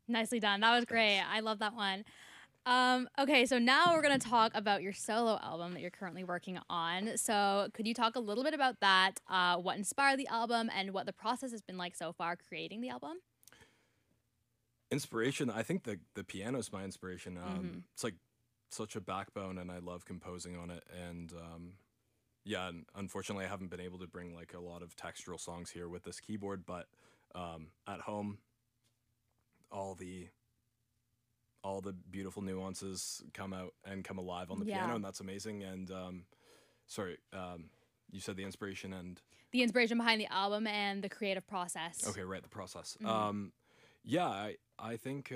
Nicely done. That was great. Thanks. I love that one. Okay, so now we're going to talk about your solo album that you're currently working on. So, could you talk a little bit about that? What inspired the album and what the process has been like so far creating the album? Inspiration. I think the piano's my inspiration. Hmm. It's like such a backbone, and I love composing on it. And yeah, and unfortunately, I haven't been able to bring like a lot of textural songs here with this keyboard, but at home, all the all the beautiful nuances come out and come alive on the piano, Yeah. and that's amazing. And sorry, you said the inspiration and The inspiration behind the album and the creative process. okay, right, the process. Hmm. Yeah, I think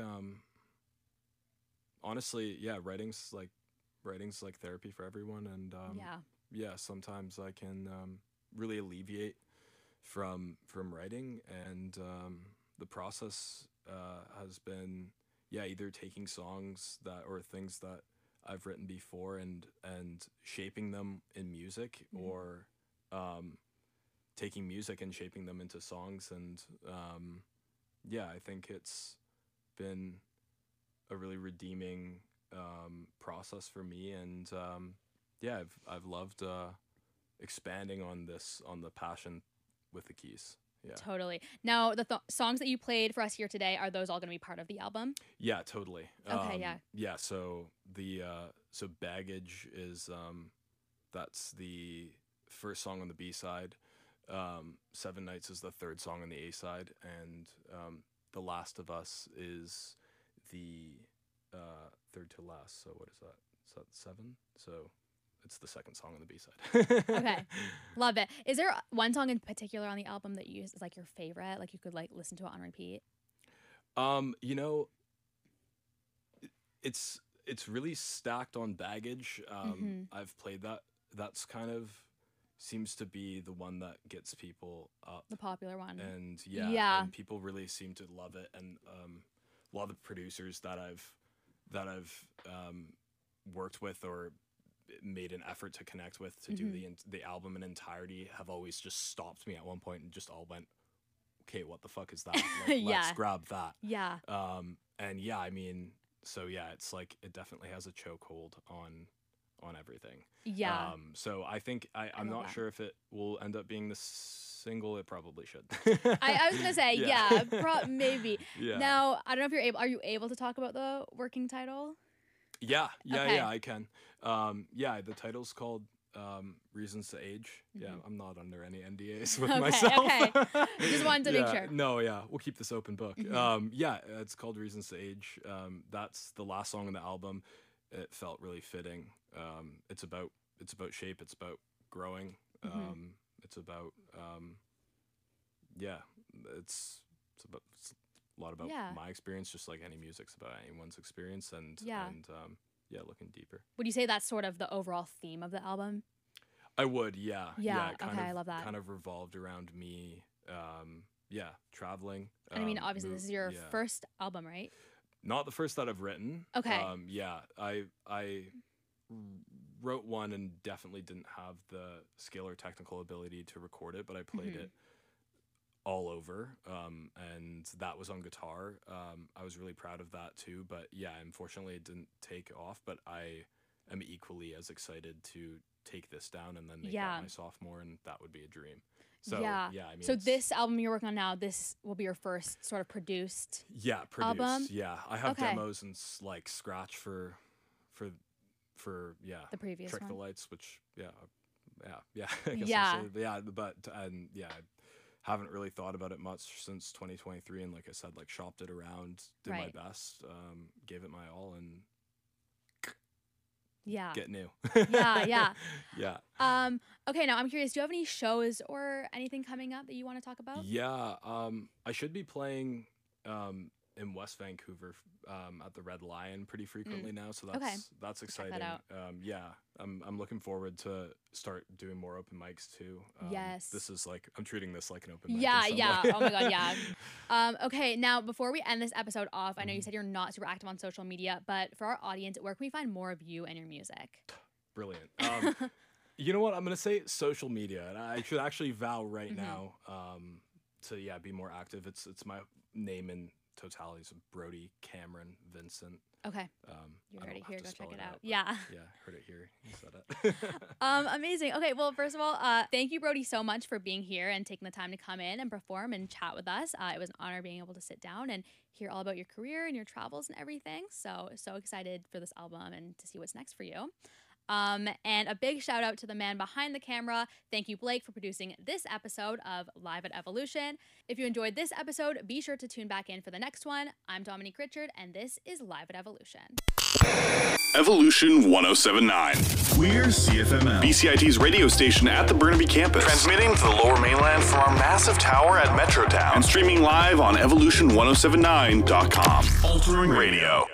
honestly, yeah, writing's like therapy for everyone, and Yeah. yeah, sometimes I can really alleviate from writing, and the process has been yeah either taking songs that or things that I've written before and shaping them in music, Mhm. or um, taking music and shaping them into songs, and yeah, I think it's been a really redeeming process for me, and yeah, I've loved expanding on this on the passion with the keys. Yeah, Totally. Now, the songs that you played for us here today, are those all going to be part of the album? yeah, totally. Okay, yeah. Yeah, so the so baggage is that's the first song on the B side. Seven Nights is the third song on the A side, and The Last of Us is the third to last. So what is that? Is that seven? So it's the second song on the B side. Okay. Love it. Is there one song in particular on the album that you use is like your favorite? Like you could like listen to it on repeat? You know, it's really stacked on baggage. Hmm. I've played that. That's kind of seems to be the one that gets people up, The popular one. and yeah, Yeah. and people really seem to love it. And a lot of the producers that I've worked with or made an effort to connect with to do Hmm. the album in entirety have always just stopped me at one point and just all went, okay, what the fuck is that? Like, let's Yeah. grab that. Yeah. And yeah, I mean, so yeah, it's like it definitely has a chokehold on everything. Yeah. So I think I'm love not that. sure if it will end up being the single. It probably should. I was gonna say, Yeah. yeah, maybe. Yeah. Now, I don't know if you're able. Are you able to talk about the working title? Okay. Yeah, I can. Yeah, the title's called Reasons to Age. Yeah, Mhm. I'm not under any NDAs with Okay, myself. okay. Just wanted to make Yeah, sure. no, yeah, we'll keep this open book. Mhm. Yeah, it's called Reasons to Age. That's the last song on the album. It felt really fitting. It's about shape. It's about growing. Mhm. It's about yeah. It's a lot about Yeah. my experience, just like any music's about anyone's experience, Yeah. and yeah, looking deeper. Would you say that's sort of the overall theme of the album? I would, yeah, Yeah. it Okay, I love that. kind of revolved around me, yeah, traveling. And I mean, obviously, this is your Yeah, first album, right? not the first that I've written. Okay. Yeah, I wrote one and definitely didn't have the skill or technical ability to record it, but I played Mhm. it all over, and that was on guitar. I was really proud of that too, but yeah, unfortunately, it didn't take off. But I am equally as excited to take this down and then make Yeah. that my sophomore, and that would be a dream. So Yeah. yeah, I mean, So this album you're working on now, this will be your first sort of produced yeah, produced. album? Yeah, I have Okay. demos and like scratch for yeah, The previous Trick the one. Lights, which yeah, I guess Yeah. I'll say, yeah, but and yeah, I haven't really thought about it much since 2023, and like I said, like shopped it around, did my Right. best, gave it my all, and Yeah. get new. Yeah, yeah. Yeah. Okay, now I'm curious, do you have any shows or anything coming up that you want to talk about? Yeah, I should be playing in West Vancouver at the Red Lion pretty frequently now, so Okay. that's Check that exciting. out. Yeah, I'm looking forward to start doing more open mics too. Yes. This is like I'm treating this like an open mic. in Yeah, some yeah. way. Oh my god, yeah. Okay, now before we end this episode off, I know you said you're not super active on social media, but for our audience, where can we find more of you and your music? Brilliant. You know what? I'm gonna say social media, and I should actually vow right now to yeah be more active. It's my name totalities of Brody, Cameron, Vincent. Okay. You I heard don't it have here. to Go spell check it it out. out, Yeah. Yeah, heard it here. You said it. Amazing. Okay, well, first of all, thank you, Brody, so much for being here and taking the time to come in and perform and chat with us. It was an honor being able to sit down and hear all about your career and your travels and everything. So excited for this album and to see what's next for you. And a big shout out to the man behind the camera. Thank you, Blake, for producing this episode of Live at Evolution. If you enjoyed this episode, be sure to tune back in for the next one. I'm Dominique Richard, and this is Live at Evolution. Evolution 1079. We're CFML, BCIT's radio station at the Burnaby campus. transmitting to the Lower Mainland from our massive tower at Metrotown. And streaming live on evolution1079.com. Altering radio.